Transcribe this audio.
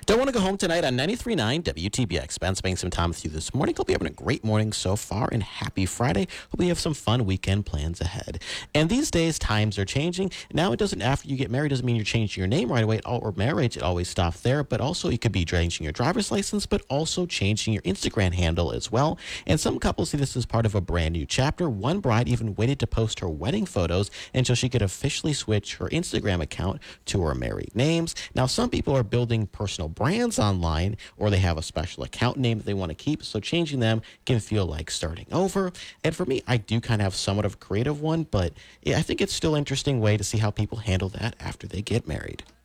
Don't want to go home tonight on 93.9 WTBX. Ben spending some time with you this morning. Hope you're having a great morning so far, and happy Friday. Hope you have some fun weekend plans ahead. And these days, times are changing. Now, it doesn't, after you get married, doesn't mean you're changing your name right away, or marriage. It always stops there. But also, you could be changing your driver's license, but also changing your Instagram handle as well. And some couples see this as part of a brand new chapter. One bride even waited to post her wedding photos until she could officially switch her Instagram account to her married names. Now, some people are building personal brands online, or they have a special account name that they want to keep, so changing them can feel like starting over. And for me, I do kind of have somewhat of a creative one, but I think it's still an interesting way to see how people handle that after they get married.